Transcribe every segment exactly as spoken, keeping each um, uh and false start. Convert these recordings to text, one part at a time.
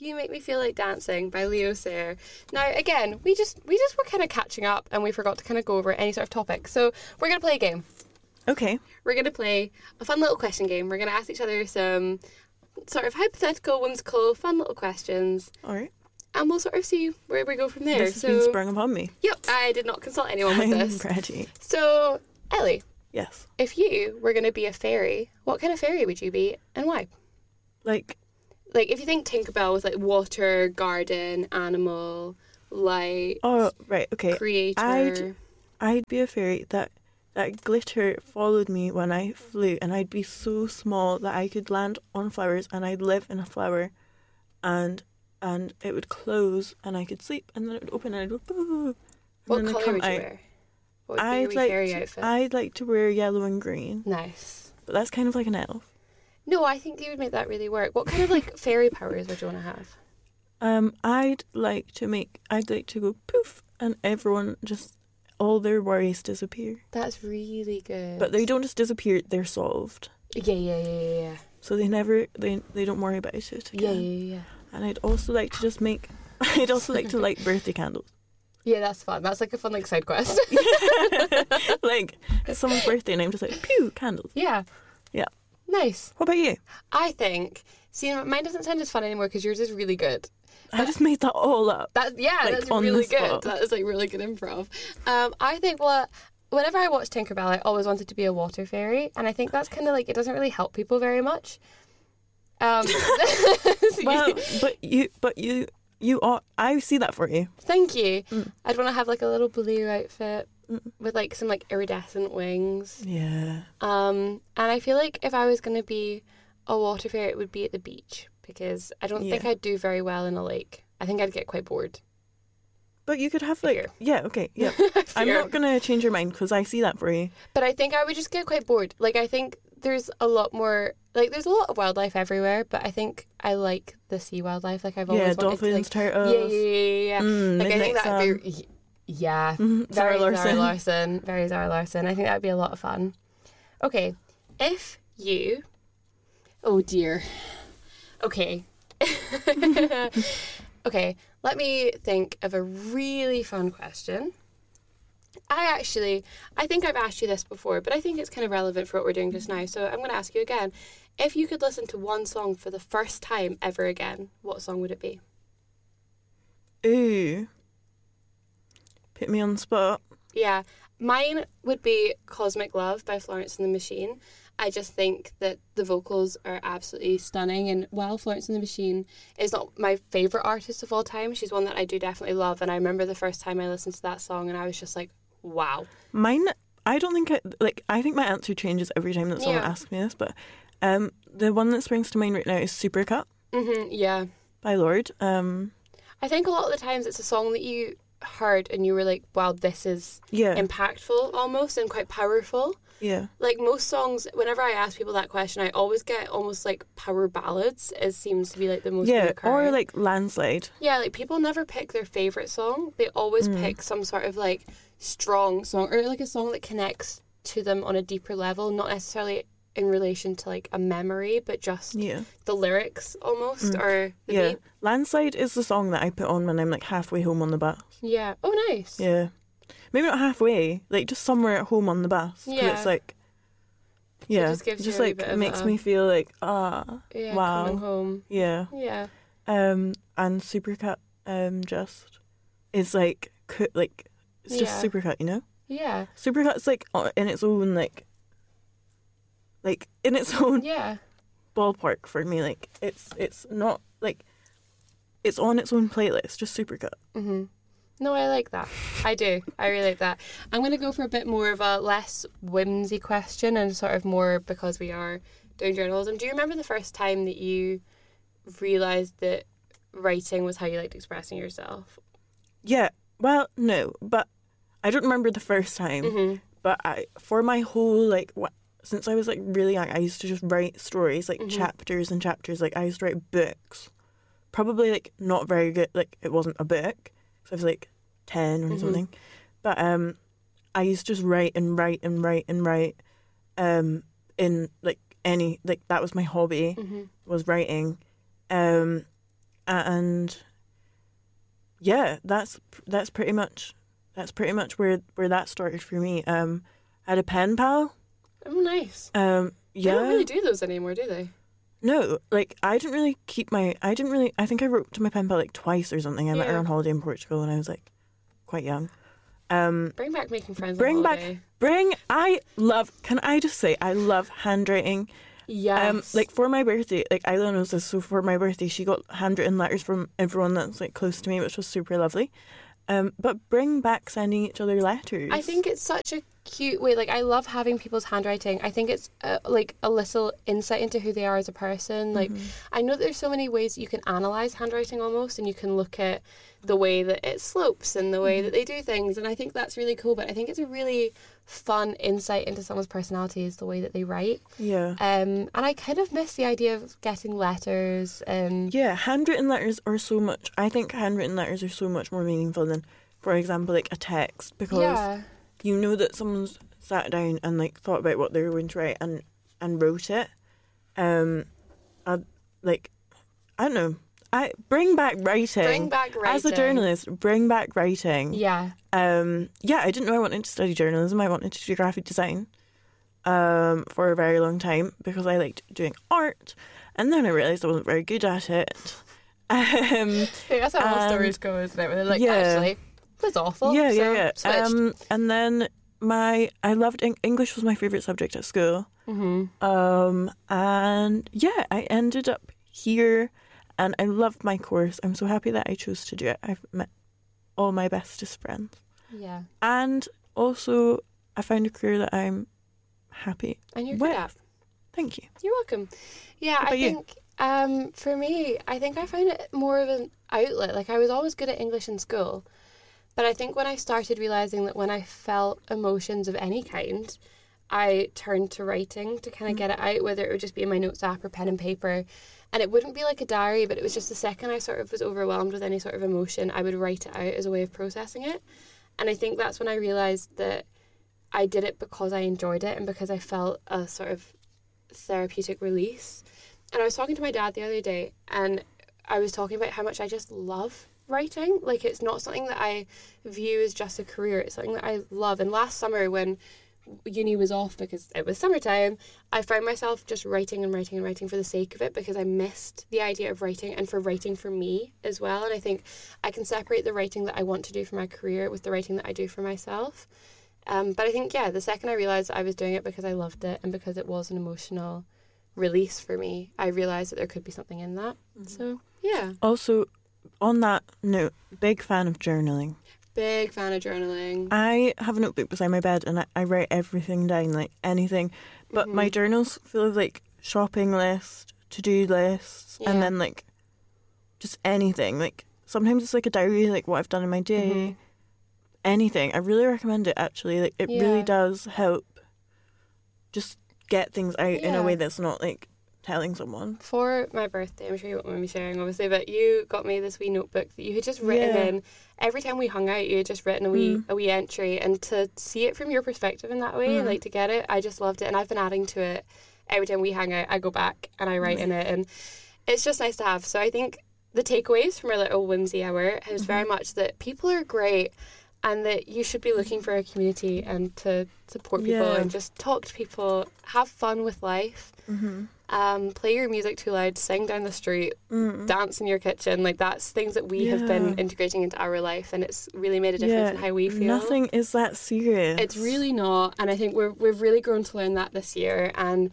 You Make Me Feel Like Dancing by Leo Sayer. Now, again, we just we just were kind of catching up and we forgot to kind of go over any sort of topic. So we're going to play a game. Okay. We're going to play a fun little question game. We're going to ask each other some sort of hypothetical, whimsical, fun little questions. All right. And we'll sort of see where we go from there. This has so, been sprung upon me. Yep, I did not consult anyone with I'm this. ready. So, Ellie, Yes. if you were going to be a fairy, what kind of fairy would you be and why? Like, Like, if you think Tinkerbell was like water, garden, animal, light, oh, right, okay. creator. I'd, I'd be a fairy that, that glitter followed me when I flew, and I'd be so small that I could land on flowers, and I'd live in a flower, and and it would close, and I could sleep, and then it would open, and I'd go, boo, and What then I'd colour come would you out. wear? What would be I'd your wee like fairy to, outfit? I'd like to wear yellow and green, Nice. but that's kind of like an elf. No, I think you would make that really work. What kind of like fairy powers would you want to have? Um, I'd like to make, I'd like to go poof, and everyone just, all their worries disappear. That's really good. But they don't just disappear, they're solved. Yeah, yeah, yeah, yeah, yeah. So they never, they they don't worry about it Yeah, again. yeah, yeah, yeah. And I'd also like to just make, I'd also like to light birthday candles. Yeah, that's fun. That's like a fun like side quest. Like, it's someone's birthday and I'm just like, pew, candles. Yeah. Yeah. Nice. What about you? I think, see, mine doesn't sound as fun anymore because yours is really good. I just made that all up. That yeah, Like, that's on really the good. spot. That is like really good improv. Um, I think well, whenever I watched Tinkerbell, I always wanted to be a water fairy, and I think that's kind of like it doesn't really help people very much. Um, Well, but you, but you, you are, I see that for you. thank you. Mm. I'd want to have like a little blue outfit Mm. with like some like iridescent wings. Yeah. Um, and I feel like if I was gonna be a water fairy, it would be at the beach because I don't think Yeah. I'd do very well in a lake. I think I'd get quite bored. But you could have like, Fear. yeah, okay, yeah. I'm Fear. not going to change your mind because I see that for you. But I think I would just get quite bored. Like, I think there's a lot more, like, there's a lot of wildlife everywhere, but I think I like the sea wildlife. Like, I've always Yeah, wanted dolphins, to, like, turtles. yeah, yeah, yeah, yeah, yeah. Mm, Like, I think Midnight that'd Sun. be, yeah, Mhm, very Zara Zara Larsson. Larson, very Zara Larson. I think that'd be a lot of fun. Okay, if you, oh dear, okay. Okay, let me think of a really fun question. I actually, I think I've asked you this before, but I think it's kind of relevant for what we're doing just now. So I'm going to ask you again. If you could listen to one song for the first time ever again, what song would it be? Ooh. Put me on the spot. Yeah, mine would be Cosmic Love by Florence and the Machine. I just think that the vocals are absolutely stunning. And while Florence and the Machine is not my favourite artist of all time, she's one that I do definitely love. And I remember the first time I listened to that song and I was just like, wow. Mine, I don't think I, like, I think my answer changes every time that someone Yeah. asks me this, but um, the one that springs to mind right now is Supercut hmm yeah. by Lorde. Um, I think a lot of the times it's a song that you heard and you were like, wow, this is yeah, impactful almost and quite powerful. yeah, Like most songs, whenever I ask people that question, I always get almost like power ballads. It seems to be like the most yeah, reoccurring. or like Landslide. Yeah, like people never pick their favourite song. They always Mm. pick some sort of like strong song or like a song that connects to them on a deeper level, not necessarily in relation to like a memory, but just Yeah, the lyrics almost Mm. or the yeah. beat. Landslide is the song that I put on when I'm like halfway home on the bus. Yeah. Oh, nice. Yeah, maybe not halfway, like just somewhere at home on the bus. 'Cause Yeah. it's like, yeah, just gives you just a wee like bit of makes a- me feel like ah, Yeah, wow. coming home. yeah. Yeah. Um, and Supercut, um, just is like cu- like it's just Yeah. Supercut, you know. Yeah. Supercut's like o- in its own like, like in its own Yeah. ballpark for me. Like it's it's not like it's on its own playlist. Just Supercut. hmm No, I like that. I do. I really like that. I'm going to go for a bit more of a less whimsy question and sort of more because we are doing journalism. Do you remember the first time that you realised that writing was how you liked expressing yourself? Yeah. Well, no, but I don't remember the first time. hmm But I for my whole like wh- since I was like really young, I used to just write stories like Mhm. chapters and chapters. Like I used to write books. Probably like not very good. Like it wasn't a book. So I was like ten or Mhm. something. But um, I used to just write and write and write and write. Um, in like any like that was my hobby hmm was writing. Um, and yeah, that's that's pretty much that's pretty much where where that started for me. Um, I had a pen pal. Oh, nice. Um, yeah. They don't really do those anymore, do they? No, like I didn't really keep my. I didn't really. I think I wrote to my pen pal like twice or something. I met her Yeah. on holiday in Portugal when I was like quite young. Um, Bring back making friends. bring on back, holiday. bring. I love. Can I just say I love handwriting. Yes. Um, like for my birthday, like Isla knows this. So for my birthday, she got handwritten letters from everyone that's like close to me, which was super lovely. Um, but bring back sending each other letters. I think it's such a cute way. Like, I love having people's handwriting. I think it's uh, like a little insight into who they are as a person. Like, Mm-hmm. I know that there's so many ways you can analyze handwriting almost, and you can look at the way that it slopes and the way Mm-hmm. that they do things. And I think that's really cool. But I think it's a really fun insight into someone's personality is the way that they write. Yeah. Um, and I kind of miss the idea of getting letters and Yeah, handwritten letters are so much. I think handwritten letters are so much more meaningful than, for example, like a text, because yeah, you know that someone's sat down and like thought about what they were going to write and and wrote it. Um, I, like I don't know. I bring back writing. bring back writing. As a journalist, bring back writing. Yeah. Um, yeah, I didn't know I wanted to study journalism. I wanted to do graphic design um, for a very long time because I liked doing art. And then I realised I wasn't very good at it. Um, I think that's how all and- stories go, isn't it? Where they're like, Yeah. actually, that's awful. yeah, so yeah, yeah. switched. Um, and then my I loved Eng- English was my favourite subject at school. mm-hmm. Um, and yeah, I ended up here and I loved my course. I'm so happy that I chose to do it. I've met all my bestest friends. Yeah. And also, I found a career that I'm happy. And you're with. good at. Thank you. You're welcome. Yeah, What I about you? think um, for me, I think I found it more of an outlet. Like, I was always good at English in school. But I think when I started realising that when I felt emotions of any kind, I turned to writing to kind of get it out, whether it would just be in my notes app or pen and paper. And it wouldn't be like a diary, but it was just the second I sort of was overwhelmed with any sort of emotion, I would write it out as a way of processing it. And I think that's when I realised that I did it because I enjoyed it and because I felt a sort of therapeutic release. And I was talking to my dad the other day and I was talking about how much I just love writing. Like, it's not something that I view as just a career, it's something that I love. And last summer when uni was off because it was summertime, I found myself just writing and writing and writing for the sake of it because I missed the idea of writing and for writing for me as well. And I think I can separate the writing that I want to do for my career with the writing that I do for myself. Um, but I think, yeah, the second I realised I was doing it because I loved it and because it was an emotional release for me, I realised that there could be something in that. Mm-hmm. So, yeah. Also, on that note, big fan of journaling. Big fan of journaling. I have a notebook beside my bed and I, I write everything down, like anything. But Mhm. my journal's full of like shopping lists, to-do lists, Yeah. and then like just anything. Like sometimes it's like a diary, like what I've done in my day. Mhm. Anything. I really recommend it actually. Like it Yeah. really does help just get things out in Yeah. a way that's not like telling someone. For my birthday, I'm sure you won't mind me sharing, obviously, but you got me this wee notebook that you had just written Yeah. in. Every time we hung out, you had just written a wee Mm. a wee entry, and to see it from your perspective in that way, Mm. like to get it, I just loved it, and I've been adding to it every time we hang out. I go back and I write in it, and it's just nice to have. So I think the takeaways from our little whimsy hour is very much that people are great. And that you should be looking for a community and to support people Yeah. and just talk to people, have fun with life. Mm-hmm. Um, play your music too loud, sing down the street, Mm. dance in your kitchen. Like, that's things that we have been Yeah. integrating into our life, and it's really made a difference in how we feel. Nothing is that serious. It's really not, and I think we're we've really grown to learn that this year. And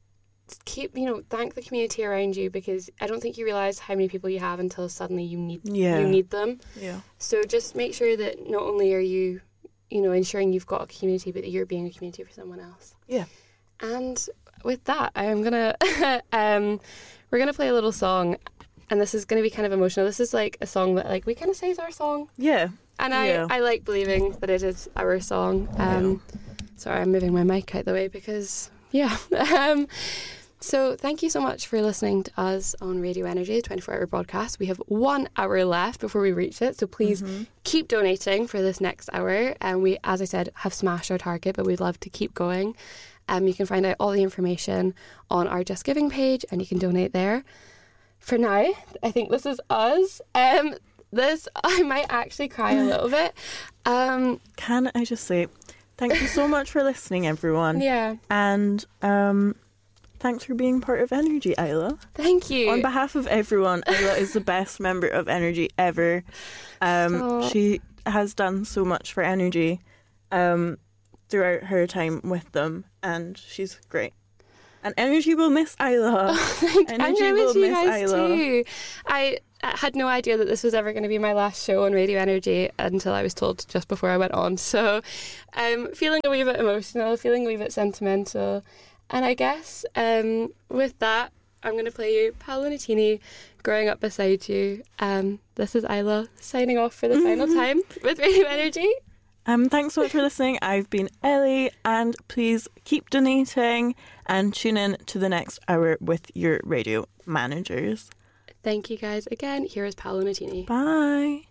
keep, you know, thank the community around you, because I don't think you realise how many people you have until suddenly you need Yeah. you need them. Yeah. So just make sure that not only are you, you know, ensuring you've got a community, but that you're being a community for someone else. Yeah. And with that, I'm gonna um, we're gonna play a little song, and this is gonna be kind of emotional. This is like a song that like we kind of say is our song, Yeah. and I Yeah. I like believing that it is our song. Um, sorry, I'm moving my mic out the way because yeah. um, So thank you so much for listening to us on Radio Energy, the twenty-four hour broadcast. We have one hour left before we reach it, so please Mm-hmm. keep donating for this next hour. And we, as I said, have smashed our target, but we'd love to keep going. Um, you can find out all the information on our Just Giving page, and you can donate there. for now, I think this is us. Um, this, I might actually cry a little bit. Um, Can I just say, thank you so much for listening, everyone. Yeah. And um, thanks for being part of Energy, Isla. Thank you. On behalf of everyone, Isla is the best member of Energy ever. Um, Oh. She has done so much for Energy um, throughout her time with them, and she's great. And Energy will miss Isla. I'm Energy gonna will miss you miss guys Isla. too. I I had no idea that this was ever going to be my last show on Radio Energy until I was told just before I went on. So I'm feeling a wee bit emotional, feeling a wee bit sentimental. And I guess um, with that, I'm going to play you Paolo Nutini, Growing Up Beside You. Um, this is Isla signing off for the Mm-hmm. final time with Radio Energy. Um, thanks so much for listening. I've been Ellie, and please keep donating and tune in to the next hour with your radio managers. Thank you guys again. Here is Paolo Nutini. Bye.